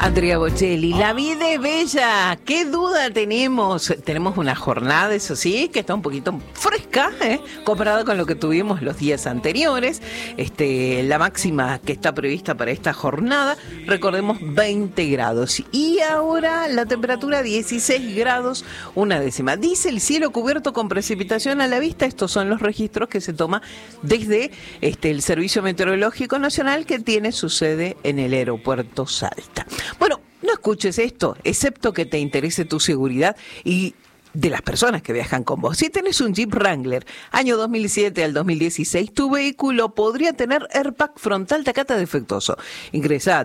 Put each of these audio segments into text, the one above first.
Andrea Bocelli, la vida es bella, qué duda tenemos. Tenemos una jornada, eso sí, que está un poquito fresca, comparada con lo que tuvimos los días anteriores. La máxima que está prevista para esta jornada, recordemos, 20 grados. Y ahora la temperatura 16 grados, una décima. Dice el cielo cubierto con precipitación a la vista. Estos son los registros que se toma desde el Servicio Meteorológico Nacional, que tiene su sede en el aeropuerto Salta. Bueno, no escuches esto, excepto que te interese tu seguridad y de las personas que viajan con vos. Si tenés un Jeep Wrangler, año 2007 al 2016, tu vehículo podría tener airbag frontal Takata defectuoso. Ingresá a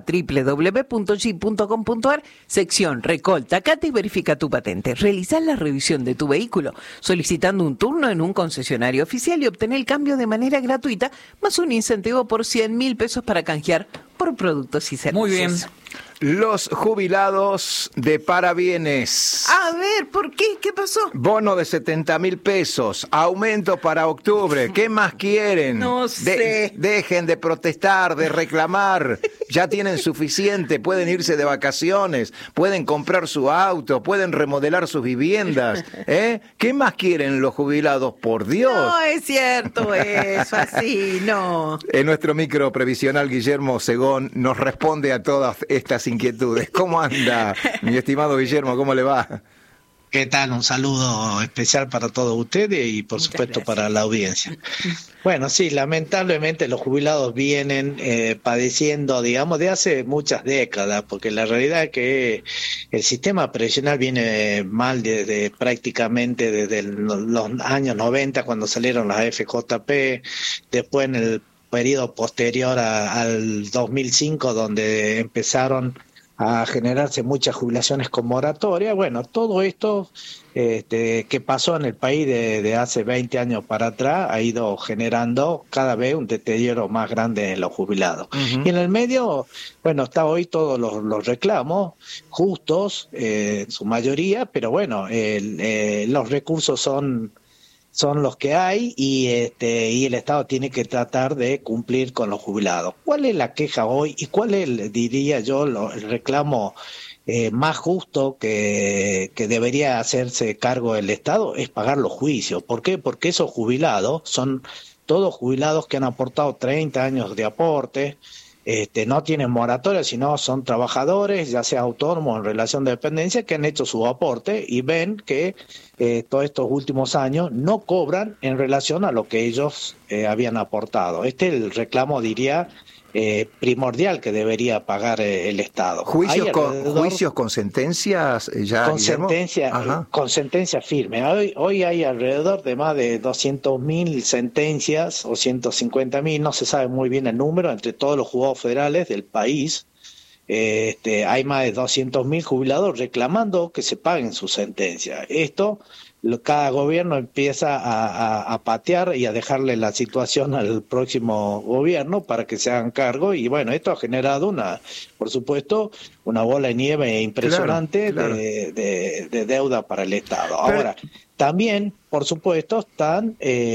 www.jeep.com.ar, sección Recall Takata y verifica tu patente. Realizá la revisión de tu vehículo solicitando un turno en un concesionario oficial y obtener el cambio de manera gratuita, más un incentivo por 100.000 pesos para canjear por productos y servicios. Muy bien. Los jubilados de parabienes. A ver, ¿por qué? ¿Qué pasó? Bono de 70.000 pesos, aumento para octubre. ¿Qué más quieren? No sé. Dejen de protestar, de reclamar. Ya tienen suficiente, pueden irse de vacaciones, pueden comprar su auto, pueden remodelar sus viviendas. ¿Qué más quieren los jubilados? Por Dios. No es cierto eso, así, no. En nuestro micro previsional, Guillermo Segón nos responde a todas estas inquietudes. ¿Cómo anda, mi estimado Guillermo? ¿Cómo le va? ¿Qué tal? Un saludo especial para todos ustedes y por supuesto para la audiencia. Bueno, sí, lamentablemente los jubilados vienen padeciendo, digamos, de hace muchas décadas, porque la realidad es que el sistema previsional viene mal desde prácticamente desde los años 90, cuando salieron las FJP, después en el periodo posterior al 2005, donde empezaron a generarse muchas jubilaciones con moratoria. Bueno, todo esto que pasó en el país de hace 20 años para atrás ha ido generando cada vez un deterioro más grande en los jubilados. Uh-huh. Y en el medio, bueno, está hoy todos los reclamos justos, en su mayoría, pero bueno, los recursos son los que hay y el Estado tiene que tratar de cumplir con los jubilados. ¿Cuál es la queja hoy y cuál es, diría yo, el reclamo más justo que debería hacerse cargo del Estado? Es pagar los juicios. ¿Por qué? Porque esos jubilados son todos jubilados que han aportado 30 años de aporte, no tienen moratoria, sino son trabajadores, ya sea autónomos en relación de dependencia, que han hecho su aporte y ven que todos estos últimos años no cobran en relación a lo que ellos habían aportado. Este es el reclamo, diría, primordial que debería pagar el Estado. ¿Juicios con sentencias ya? Con sentencia firme. Hoy hay alrededor de más de 200.000 sentencias o 150.000, no se sabe muy bien el número, entre todos los juzgados federales del país. Hay más de 200.000 jubilados reclamando que se paguen sus sentencias. Cada gobierno empieza a patear y a dejarle la situación al próximo gobierno para que se hagan cargo, y bueno, esto ha generado por supuesto, una bola de nieve impresionante. Claro. De deuda para el Estado. Ahora, también, por supuesto, están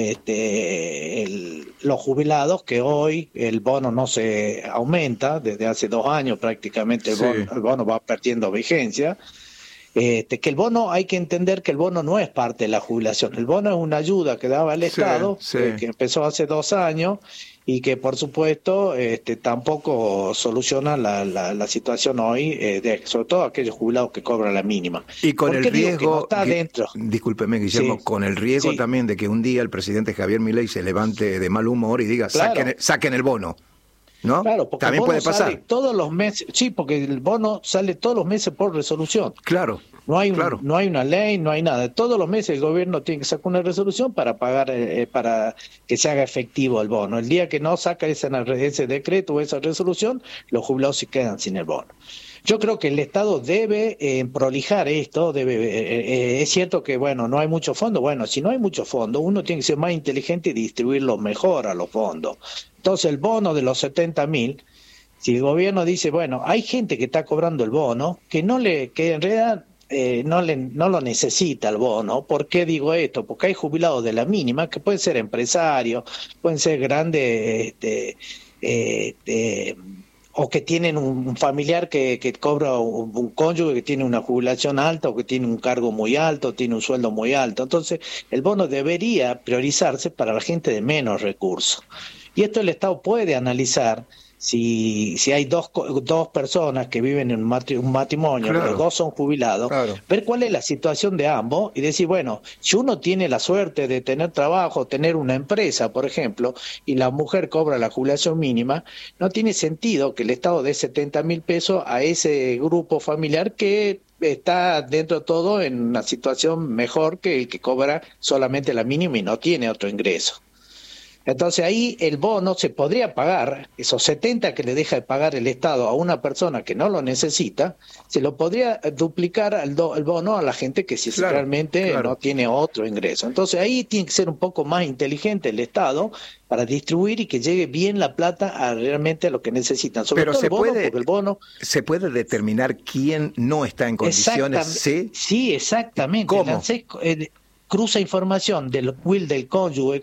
los jubilados, que hoy el bono no se aumenta, desde hace 2 años prácticamente el bono va perdiendo vigencia. Que el bono, hay que entender que el bono no es parte de la jubilación. El bono es una ayuda que daba el Estado, que empezó hace 2 años, y que por supuesto tampoco soluciona la situación hoy, sobre todo aquellos jubilados que cobran la mínima. Y con el riesgo, no está dentro. Discúlpeme, Guillermo, con el riesgo también de que un día el presidente Javier Milei se levante de mal humor y diga, claro, saquen el bono. ¿No? Claro, porque también el bono puede pasar. Sale todos los meses, sí, porque el bono sale todos los meses por resolución. Claro. No hay una ley, no hay nada. Todos los meses el gobierno tiene que sacar una resolución para pagar, para que se haga efectivo el bono. El día que no saca ese decreto o esa resolución, los jubilados se quedan sin el bono. Yo creo que el Estado debe prolijar esto, es cierto que, bueno, no hay mucho fondo. Bueno, si no hay mucho fondo, uno tiene que ser más inteligente y distribuirlo mejor a los fondos. Entonces, el bono de los 70.000, si el gobierno dice, bueno, hay gente que está cobrando el bono, que en realidad no lo necesita el bono. ¿Por qué digo esto? Porque hay jubilados de la mínima que pueden ser empresarios, pueden ser grandes o que tienen un familiar que cobra, un cónyuge que tiene una jubilación alta o que tiene un cargo muy alto, tiene un sueldo muy alto. Entonces, el bono debería priorizarse para la gente de menos recursos. Y esto el Estado puede analizar si hay dos personas que viven en un matrimonio, Claro. los dos son jubilados, Claro. ver cuál es la situación de ambos y decir, bueno, si uno tiene la suerte de tener trabajo, tener una empresa, por ejemplo, y la mujer cobra la jubilación mínima, no tiene sentido que el Estado dé 70.000 pesos a ese grupo familiar que está dentro de todo en una situación mejor que el que cobra solamente la mínima y no tiene otro ingreso. Entonces ahí el bono se podría pagar, esos 70 que le deja de pagar el Estado a una persona que no lo necesita, se lo podría duplicar el bono a la gente que Claro, realmente claro. no tiene otro ingreso. Entonces ahí tiene que ser un poco más inteligente el Estado para distribuir y que llegue bien la plata realmente a lo que necesitan. Sobre Pero todo el bono, porque el bono... ¿se puede determinar quién no está en condiciones? ¿Sí? Sí, exactamente. ¿Cómo? El ANSES cruza información del will del cónyuge.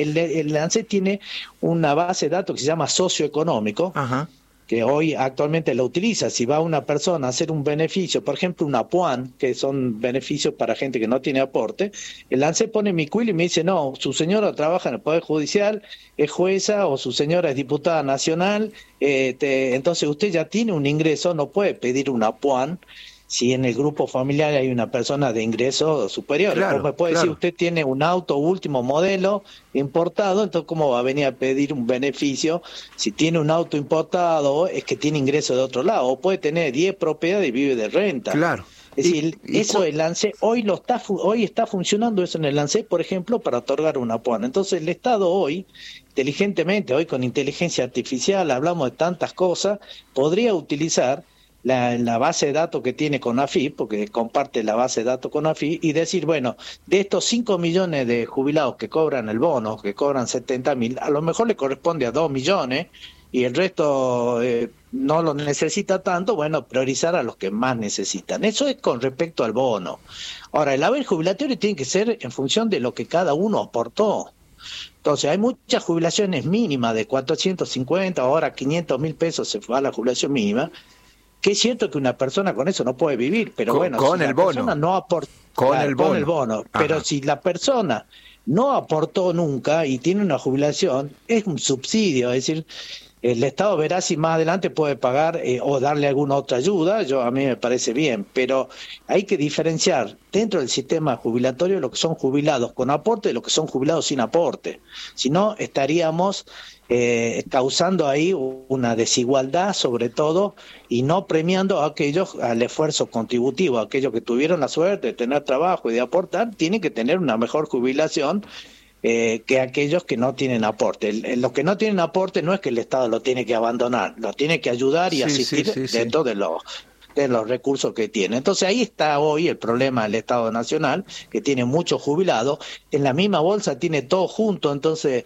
El ANSES tiene una base de datos que se llama socioeconómico, Ajá. que hoy actualmente lo utiliza. Si va una persona a hacer un beneficio, por ejemplo una PUAN, que son beneficios para gente que no tiene aporte, el ANSES pone mi quill y me dice, no, su señora trabaja en el Poder Judicial, es jueza, o su señora es diputada nacional, entonces usted ya tiene un ingreso, no puede pedir una PUAN si en el grupo familiar hay una persona de ingresos superiores. Claro, Como me puede decir, usted tiene un auto último modelo importado, entonces ¿cómo va a venir a pedir un beneficio? Si tiene un auto importado, es que tiene ingresos de otro lado, o puede tener 10 propiedades y vive de renta. Claro. Es decir, eso el ANSES, hoy está funcionando eso en el ANSES, por ejemplo, para otorgar una PUAN. Entonces el Estado hoy, inteligentemente, hoy con inteligencia artificial, hablamos de tantas cosas, podría utilizar la base de datos que tiene con AFIP, porque comparte la base de datos con AFIP, y decir, bueno, de estos 5 millones de jubilados que cobran el bono, que cobran 70.000, a lo mejor le corresponde a 2 millones, y el resto no lo necesita tanto, bueno, priorizar a los que más necesitan. Eso es con respecto al bono. Ahora, el haber jubilatorio tiene que ser en función de lo que cada uno aportó. Entonces, hay muchas jubilaciones mínimas de 450, ahora 500.000 pesos se va a la jubilación mínima, que es cierto que una persona con eso no puede vivir, pero bueno, con si el la bono. persona no aporta, Con el bono. pero Ajá. si la persona no aportó nunca y tiene una jubilación, es un subsidio, es decir, el Estado verá si más adelante puede pagar o darle alguna otra ayuda, a mí me parece bien, pero hay que diferenciar dentro del sistema jubilatorio lo que son jubilados con aporte y lo que son jubilados sin aporte. Si no, estaríamos causando ahí una desigualdad sobre todo y no premiando a aquellos al esfuerzo contributivo, a aquellos que tuvieron la suerte de tener trabajo y de aportar, tienen que tener una mejor jubilación que aquellos que no tienen aporte. Los que no tienen aporte no es que el Estado lo tiene que abandonar, lo tiene que ayudar y asistir dentro de los recursos que tiene. Entonces ahí está hoy el problema del Estado Nacional, que tiene muchos jubilados, en la misma bolsa tiene todo junto, entonces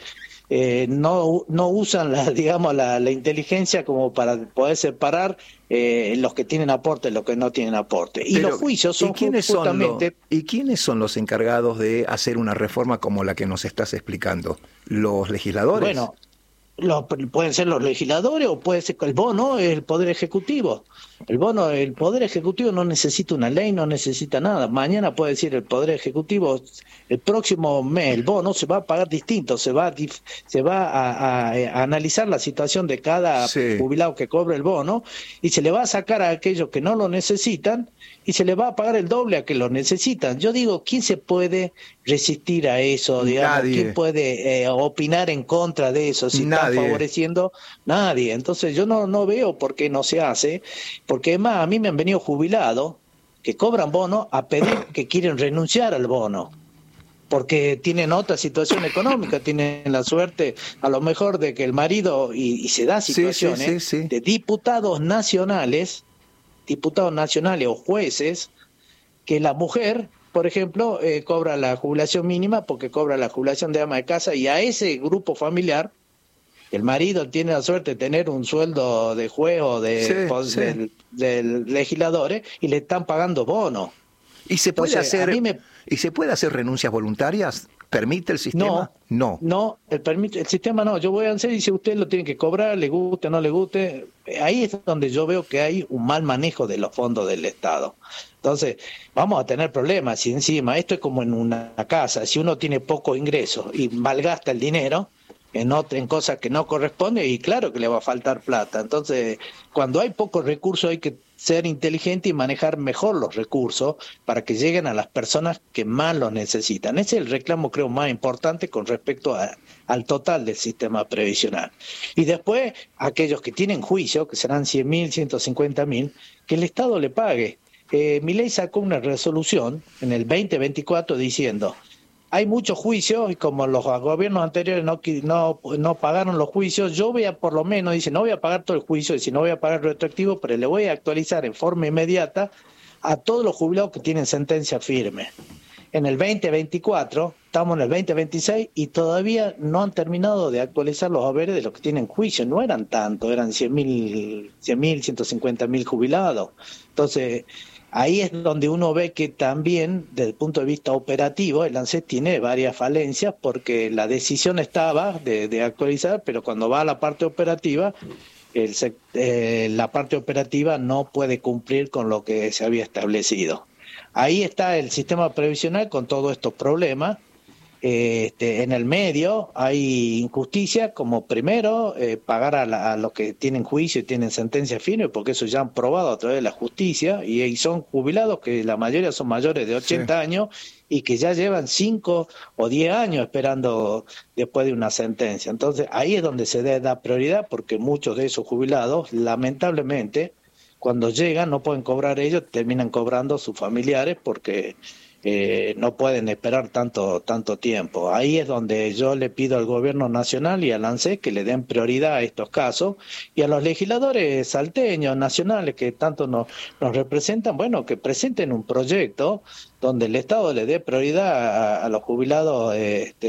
no usan la inteligencia como para poder separar los que tienen aporte y los que no tienen aporte. Y los juicios son justamente... ¿Y quiénes son los encargados de hacer una reforma como la que nos estás explicando? ¿Los legisladores? Bueno, pueden ser los legisladores o puede ser el bono, el Poder Ejecutivo. El Poder Ejecutivo no necesita una ley, no necesita nada. Mañana puede decir el Poder Ejecutivo, el próximo mes el bono se va a pagar distinto, se va a analizar la situación de cada jubilado que cobre el bono y se le va a sacar a aquellos que no lo necesitan y se le va a pagar el doble a que lo necesitan. Yo digo, ¿quién se puede resistir a eso? Digamos, Nadie. ¿quién puede opinar en contra de eso? Si Nadie. está favoreciendo, nadie. Entonces yo no veo por qué no se hace, porque además a mí me han venido jubilados que cobran bono a pedir que quieren renunciar al bono, porque tienen otra situación económica, tienen la suerte a lo mejor de que el marido, y se da situaciones de diputados nacionales o jueces, que la mujer, por ejemplo, cobra la jubilación mínima porque cobra la jubilación de ama de casa, y a ese grupo familiar el marido tiene la suerte de tener un sueldo de juez o de legisladores y le están pagando bono. ¿Y se puede hacer renuncias voluntarias ¿Permite el sistema? No. No, el sistema no. Yo voy a ANSES y dice, usted lo tiene que cobrar, le guste o no le guste. Ahí es donde yo veo que hay un mal manejo de los fondos del Estado. Entonces, vamos a tener problemas. Si encima, esto es como en una casa, si uno tiene poco ingreso y malgasta el dinero en cosas que no corresponden, y claro que le va a faltar plata. Entonces, cuando hay pocos recursos hay que ser inteligente y manejar mejor los recursos para que lleguen a las personas que más los necesitan. Ese es el reclamo, creo, más importante con respecto al total del sistema previsional. Y después, aquellos que tienen juicio, que serán 100.000, 150.000, que el Estado le pague. Milei sacó una resolución en el 2024 diciendo: hay muchos juicios y como los gobiernos anteriores no pagaron los juicios, yo voy a, por lo menos, dice, no voy a pagar todo el juicio, dice, no voy a pagar retroactivo, pero le voy a actualizar en forma inmediata a todos los jubilados que tienen sentencia firme. En el 2024, estamos en el 2026 y todavía no han terminado de actualizar los haberes de los que tienen juicio. No eran tanto, eran 100.000, 150.000 jubilados. Entonces, ahí es donde uno ve que también, desde el punto de vista operativo, el ANSES tiene varias falencias porque la decisión estaba de actualizar, pero cuando va a la parte operativa, la parte operativa no puede cumplir con lo que se había establecido. Ahí está el sistema previsional con todos estos problemas. En el medio hay injusticia, como primero pagar a los que tienen juicio y tienen sentencia firme, porque eso ya han probado a través de la justicia, y son jubilados que la mayoría son mayores de 80 años y que ya llevan 5 o 10 años esperando después de una sentencia. Entonces ahí es donde se da prioridad, porque muchos de esos jubilados, lamentablemente, cuando llegan no pueden cobrar ellos, terminan cobrando sus familiares porque no pueden esperar tanto tiempo. Ahí es donde yo le pido al gobierno nacional y al ANSES que le den prioridad a estos casos, y a los legisladores salteños, nacionales, que tanto nos representan, bueno, que presenten un proyecto donde el Estado le dé prioridad a los jubilados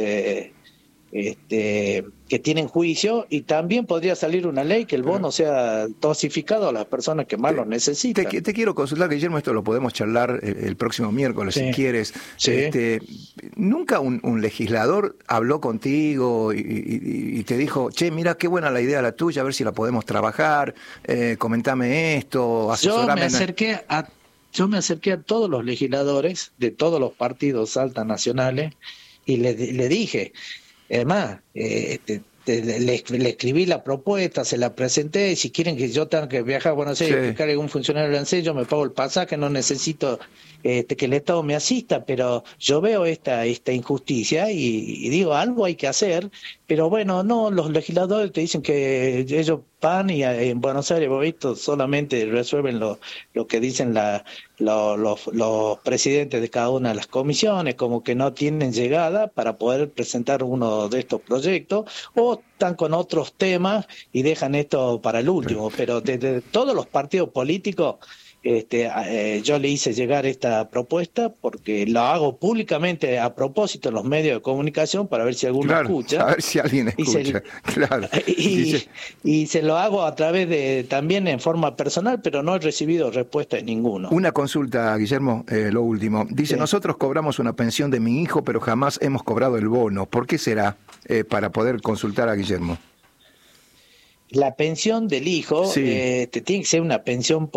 que tienen juicio, y también podría salir una ley que el bono sea dosificado a las personas que más lo necesitan. Te quiero consultar, Guillermo, esto lo podemos charlar el próximo miércoles, si quieres. Sí. ¿Nunca un legislador habló contigo y te dijo, che, mira qué buena la idea la tuya, a ver si la podemos trabajar, comentame esto, asesorame? Yo me acerqué a todos los legisladores de todos los partidos salta nacionales y le dije, además, le escribí la propuesta, se la presenté, y si quieren que yo tenga que viajar a Buenos Aires y explicarle a un funcionario del ANSES, yo me pago el pasaje, no necesito que el Estado me asista, pero yo veo esta injusticia y digo, algo hay que hacer, pero bueno, no, los legisladores te dicen que ellos van y en Buenos Aires, vos visto, solamente resuelven lo que dicen los presidentes de cada una de las comisiones, como que no tienen llegada para poder presentar uno de estos proyectos, o están con otros temas y dejan esto para el último. Pero desde todos los partidos políticos yo le hice llegar esta propuesta porque la hago públicamente a propósito en los medios de comunicación para ver si alguno escucha. A ver si alguien escucha, claro. Y se lo hago a través también en forma personal, pero no he recibido respuesta de ninguno. Una consulta, Guillermo, lo último. Dice, nosotros cobramos una pensión de mi hijo, pero jamás hemos cobrado el bono. ¿Por qué será? Para poder consultar a Guillermo. La pensión del hijo tiene que ser una pensión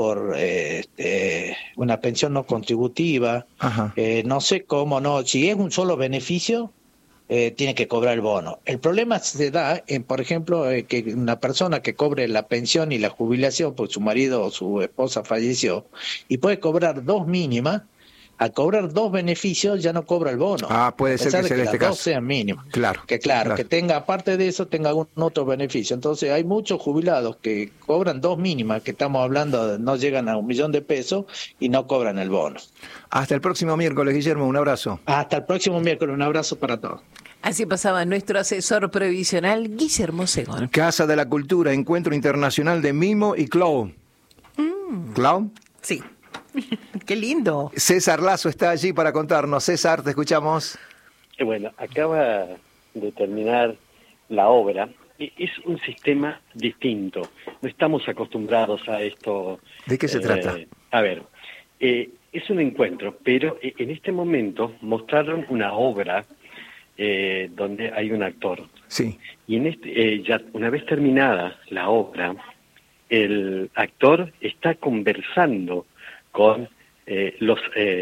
una pensión no contributiva. No sé cómo no. Si es un solo beneficio, tiene que cobrar el bono. El problema se da por ejemplo, que una persona que cobre la pensión y la jubilación porque su marido o su esposa falleció y puede cobrar 2 mínimas. Al cobrar 2 beneficios ya no cobra el bono. Puede ser que sea en este caso. 2 sean mínimas. Claro. Que tenga, aparte de eso, tenga algún otro beneficio. Entonces hay muchos jubilados que cobran 2 mínimas, que estamos hablando, no llegan a $1.000.000 y no cobran el bono. Hasta el próximo miércoles, Guillermo, un abrazo. Hasta el próximo miércoles, un abrazo para todos. Así pasaba nuestro asesor previsional, Guillermo Segón. Casa de la Cultura, Encuentro Internacional de Mimo y Clown. ¿Clown? Sí. Qué lindo. César Lazo está allí para contarnos. César, te escuchamos. Bueno, acaba de terminar la obra. Es un sistema distinto. No estamos acostumbrados a esto. ¿De qué se trata? A ver, es un encuentro, pero en este momento mostraron una obra donde hay un actor. Sí. Y ya una vez terminada la obra, el actor está conversando con los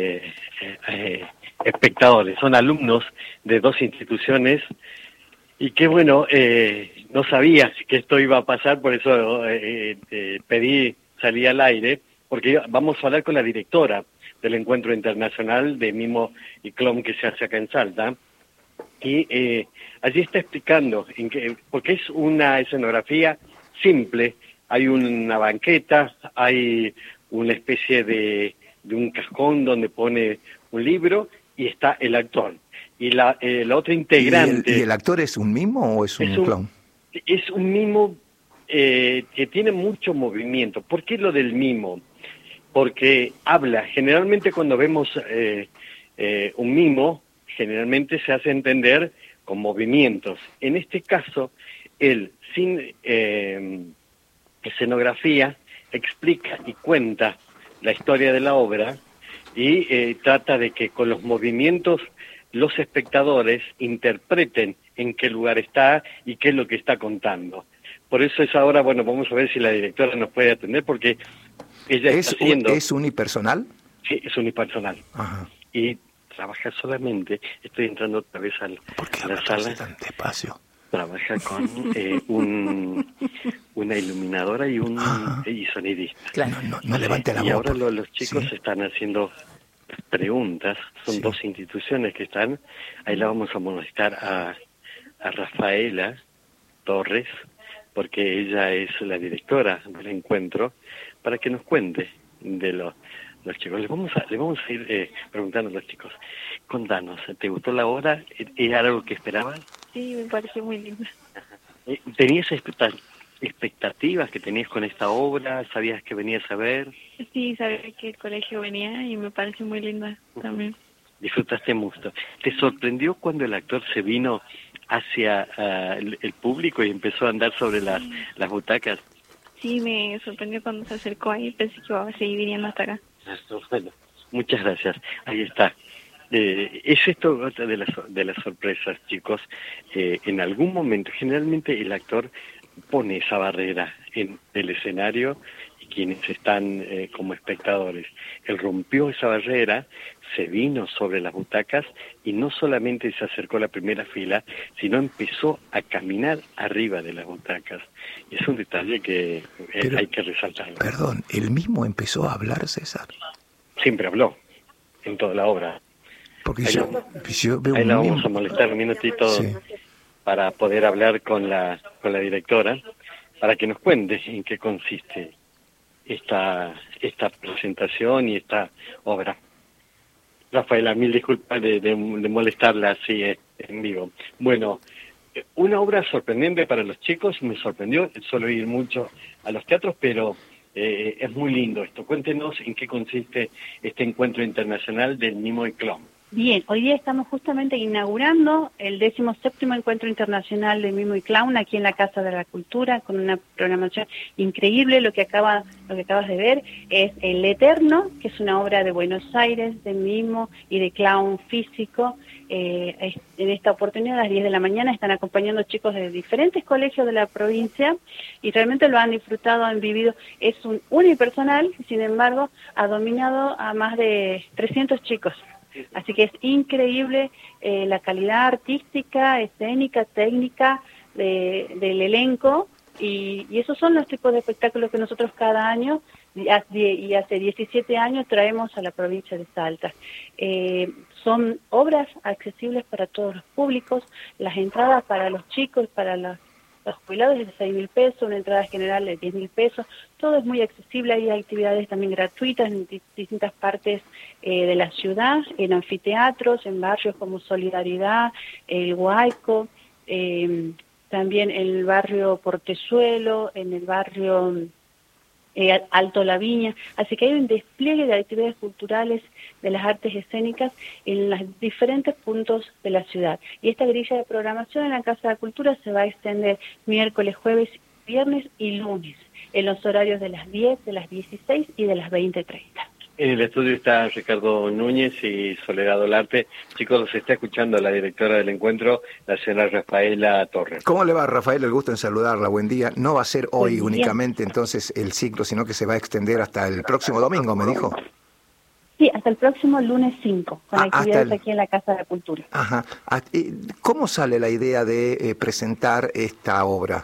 espectadores. Son alumnos de 2 instituciones y que bueno, no sabía que esto iba a pasar, por eso pedí salir al aire, porque vamos a hablar con la directora del Encuentro Internacional de Mimo y Clown que se hace acá en Salta. Y allí está explicando, porque es una escenografía simple, hay una banqueta, hay una especie de un cajón donde pone un libro y está el actor. Y la otra integrante... ¿Y el actor es un mimo o es un clown? Es un mimo que tiene mucho movimiento. ¿Por qué lo del mimo? Porque habla. Generalmente cuando vemos un mimo, generalmente se hace entender con movimientos. En este caso, él, sin escenografía, explica y cuenta la historia de la obra y trata de que con los movimientos los espectadores interpreten en qué lugar está y qué es lo que está contando. Por eso es ahora, bueno, vamos a ver si la directora nos puede atender, porque ella está haciendo... ¿Es unipersonal? Sí, es unipersonal. Ajá. Y trabaja solamente, estoy entrando otra vez a la sala. Tan despacio? Trabaja con una iluminadora y y sonidista. Claro. No levante la voz. Y ahora los chicos están haciendo preguntas, son 2 instituciones que están, ahí la vamos a molestar a Rafaela Torres, porque ella es la directora del encuentro, para que nos cuente de los chicos. Le vamos a ir preguntando a los chicos. Contanos, ¿te gustó la obra? ¿Era algo que esperaban? Sí, me pareció muy linda. ¿Tenías expectativas que tenías con esta obra? ¿Sabías que venías a ver? Sí, sabía que el colegio venía y me pareció muy linda también. Disfrutaste mucho. ¿Te sorprendió cuando el actor se vino hacia el público y empezó a andar sobre las butacas? Sí, me sorprendió cuando se acercó ahí, pensé que iba a seguir viniendo hasta acá. Bueno, muchas gracias. Ahí está. Es esto otra de las sorpresas, chicos. En algún momento, generalmente el actor pone esa barrera en el escenario y quienes están como espectadores. Él rompió esa barrera, se vino sobre las butacas y no solamente se acercó a la primera fila, sino empezó a caminar arriba de las butacas. Es un detalle que hay que resaltarlo. Perdón, ¿él mismo empezó a hablar, César? Siempre habló, en toda la obra. Porque yo veo ahí un la vamos mimo. a molestar un minutito Sí. para poder hablar con la directora, para que nos cuente en qué consiste esta presentación y esta obra. Rafaela, mil disculpas de molestarla así en vivo. Bueno, una obra sorprendente para los chicos, me sorprendió, suelo ir mucho a los teatros, pero es muy lindo esto. Cuéntenos en qué consiste este encuentro internacional del mimo y clown. Bien, hoy día estamos justamente inaugurando el 17º Encuentro Internacional de Mimo y Clown aquí en la Casa de la Cultura, con una programación increíble. Lo que acabas de ver es El Eterno, que es una obra de Buenos Aires, de mimo y de clown físico. En esta oportunidad, a las 10 de la mañana, están acompañando chicos de diferentes colegios de la provincia y realmente lo han disfrutado, han vivido. Es un unipersonal, sin embargo, ha dominado a más de 300 chicos. Así que es increíble la calidad artística, escénica, técnica del elenco y esos son los tipos de espectáculos que nosotros cada año y hace 17 años traemos a la provincia de Salta. Son obras accesibles para todos los públicos, las entradas para los chicos, para los jubilados es de 6.000 pesos, una entrada general de 10.000 pesos, todo es muy accesible, hay actividades también gratuitas en distintas partes de la ciudad, en anfiteatros, en barrios como Solidaridad, el Huayco, también en el barrio Portezuelo, en el barrio Alto La Viña, así que hay un despliegue de actividades culturales de las artes escénicas en los diferentes puntos de la ciudad. Y esta grilla de programación en la Casa de la Cultura se va a extender miércoles, jueves, viernes y lunes, en los horarios de las 10, de las 16 y de las 20:30. En el estudio está Ricardo Núñez y Soledad Olarte. Chicos, los está escuchando la directora del encuentro, la señora Rafaela Torres. ¿Cómo le va, Rafael? El gusto en saludarla. Buen día. No va a ser hoy Buen día. únicamente entonces el ciclo, sino que se va a extender hasta el próximo domingo, me dijo. Sí, hasta el próximo lunes 5, con actividades hasta aquí en la Casa de la Cultura. Ajá. ¿Cómo sale la idea de presentar esta obra?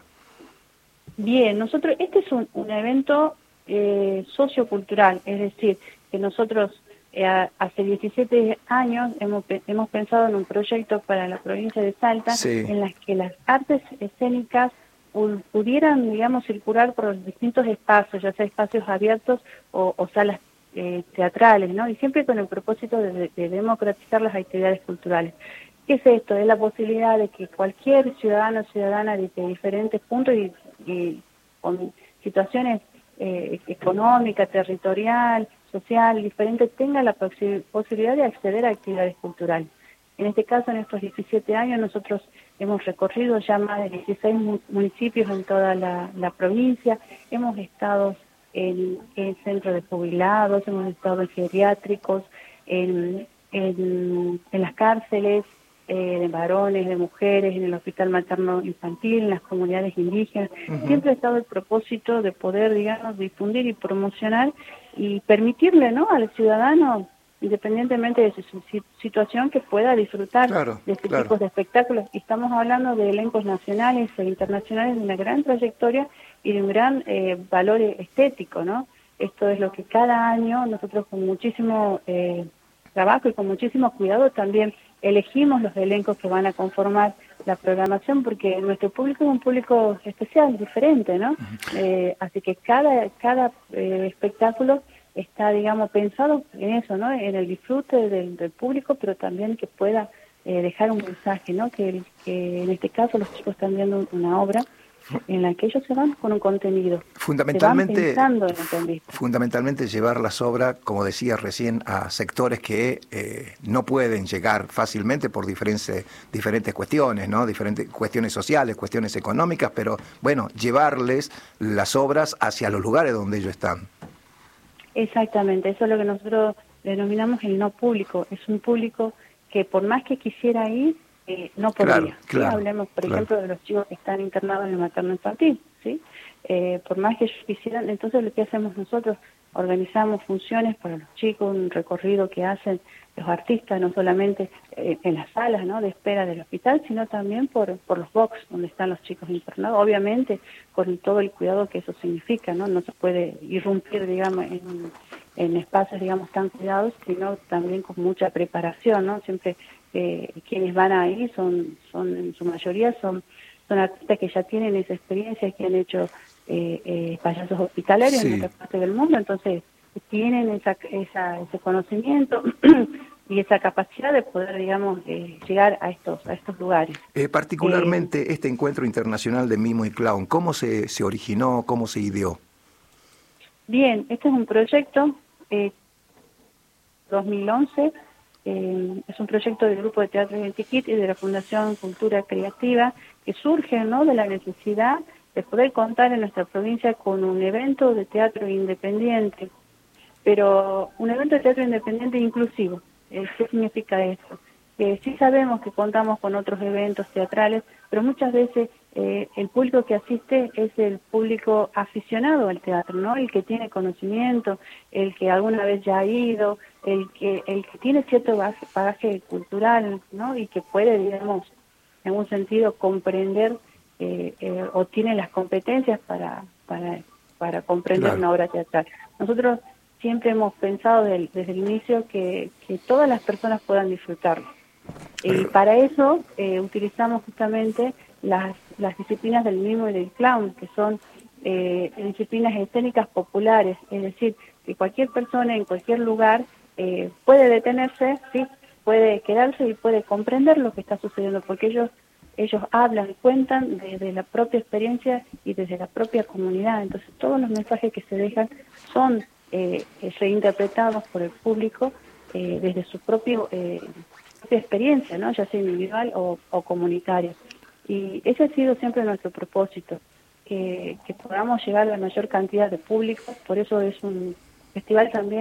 Bien, nosotros, este es un evento sociocultural, es decir, que nosotros hace 17 años hemos pensado en un proyecto para la provincia de Salta, Sí. en las que las artes escénicas pudieran, digamos, circular por los distintos espacios, ya sea espacios abiertos o salas teatrales, ¿no? Y siempre con el propósito de democratizar las actividades culturales. ¿Qué es esto? Es la posibilidad de que cualquier ciudadano o ciudadana de diferentes puntos y con situaciones económica, territorial, social, diferente, tenga la posibilidad de acceder a actividades culturales. En este caso, en estos 17 años, nosotros hemos recorrido ya más de 16 municipios en toda la provincia, hemos estado en centros de jubilados, hemos estado en geriátricos, en las cárceles, de varones, de mujeres, en el hospital materno infantil, en las comunidades indígenas. Siempre ha estado el propósito de poder, digamos, difundir y promocionar y permitirle, ¿no?, al ciudadano, independientemente de su situación, que pueda disfrutar de este tipo de espectáculos. Y estamos hablando de elencos nacionales e internacionales de una gran trayectoria y de un gran valor estético, ¿no? Esto es lo que cada año nosotros, con muchísimo trabajo y con muchísimo cuidado, también elegimos los elencos que van a conformar la programación, porque nuestro público es un público especial, diferente, ¿no? Así que cada espectáculo está, digamos, pensado en eso, ¿no? En el disfrute del público, pero también que pueda dejar un mensaje, ¿no? Que en este caso los chicos están viendo una obra en la que ellos se van con un contenido. Fundamentalmente, se van pensando en lo que han visto. Fundamentalmente llevar las obras, como decía recién, a sectores que no pueden llegar fácilmente por diferentes cuestiones, ¿no? Diferentes cuestiones sociales, cuestiones económicas, pero bueno, llevarles las obras hacia los lugares donde ellos están. Exactamente, eso es lo que nosotros denominamos el no público. Es un público que por más que quisiera ir, no podría. Claro, ¿sí? Hablemos, por ejemplo, de los chicos que están internados en el materno infantil, ¿sí? Por más que ellos quisieran, entonces lo que hacemos nosotros, organizamos funciones para los chicos, un recorrido que hacen los artistas, no solamente en las salas, ¿no?, de espera del hospital, sino también por los box donde están los chicos internados, obviamente con todo el cuidado que eso significa, ¿no? No se puede irrumpir, digamos, en espacios, digamos, tan cuidados, sino también con mucha preparación, ¿no? Siempre quienes van ahí son en su mayoría son artistas que ya tienen esa experiencia, que han hecho payasos hospitalarios en otra parte del mundo, entonces tienen ese conocimiento y esa capacidad de poder, digamos, llegar a estos lugares. Particularmente este encuentro internacional de Mimo y Clown, ¿cómo se originó, cómo se ideó? Bien, este es un proyecto 2011, es un proyecto del Grupo de Teatro Identikit y de la Fundación Cultura Creativa, que surge, ¿no?, de la necesidad de poder contar en nuestra provincia con un evento de teatro independiente, pero un evento de teatro independiente inclusivo. ¿Qué significa esto? Sí sabemos que contamos con otros eventos teatrales, pero muchas veces el público que asiste es el público aficionado al teatro, ¿no? El que tiene conocimiento, el que alguna vez ya ha ido, el que tiene cierto bagaje cultural, ¿no? Y que puede, digamos, en un sentido comprender o tiene las competencias para comprender una obra teatral. Nosotros siempre hemos pensado desde el inicio que todas las personas puedan disfrutarlo. Y para eso utilizamos justamente las disciplinas del mimo y del clown, que son disciplinas escénicas populares, es decir, que cualquier persona en cualquier lugar puede detenerse, ¿sí?, puede quedarse y puede comprender lo que está sucediendo, porque ellos hablan, cuentan desde la propia experiencia y desde la propia comunidad. Entonces todos los mensajes que se dejan son reinterpretados por el público desde su propia experiencia, ¿no?, ya sea individual o comunitaria. Y ese ha sido siempre nuestro propósito, que podamos llegar a la mayor cantidad de público. Por eso es un festival también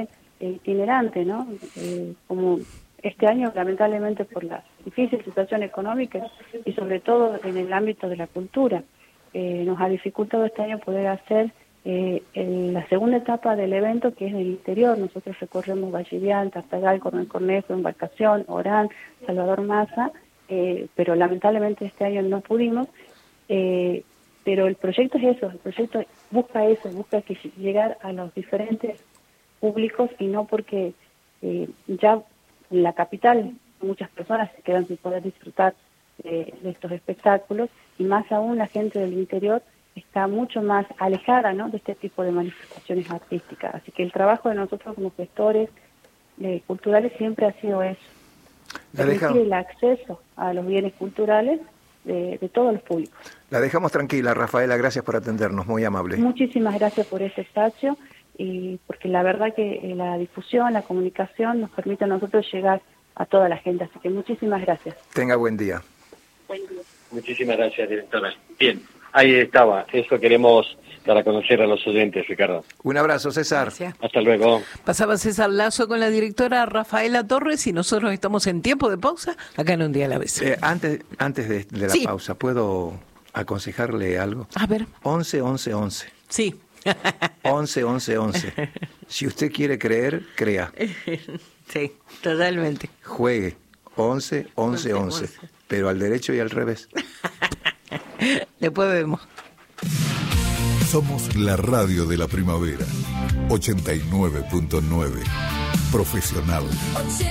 itinerante, ¿no? Como este año, lamentablemente, por la difícil situación económica y sobre todo en el ámbito de la cultura, nos ha dificultado este año poder hacer la segunda etapa del evento, que es en el interior. Nosotros recorremos Vallivian, Tartagal, Coronel Cornejo, Embarcación, Orán, Salvador Maza, pero lamentablemente este año no pudimos. Pero el proyecto es eso, el proyecto busca que llegar a los diferentes públicos, y no porque ya en la capital muchas personas se quedan sin poder disfrutar de estos espectáculos, y más aún la gente del interior está mucho más alejada, ¿no?, de este tipo de manifestaciones artísticas. Así que el trabajo de nosotros como gestores culturales siempre ha sido eso, permitir el acceso a los bienes culturales de todos los públicos. La dejamos tranquila, Rafaela, gracias por atendernos, muy amable. Muchísimas gracias por este espacio, y porque la verdad que la difusión, la comunicación nos permite a nosotros llegar a toda la gente, así que muchísimas gracias. Tenga buen día. Buen día. Muchísimas gracias, directora. Bien, ahí estaba, eso queremos dar a conocer a los oyentes, Ricardo. Un abrazo, César. Gracias. Hasta luego. Pasaba César Lazo con la directora Rafaela Torres, y nosotros estamos en tiempo de pausa acá en Un Día a la Vez. Antes de la Sí. pausa, ¿puedo aconsejarle algo? A ver. 11-11-11. Sí. 11-11-11. Si usted quiere creer, crea. Sí, totalmente. Juegue. 11-11-11. Pero al derecho y al revés. Después vemos. Somos la radio de la primavera. 89.9. Profesional.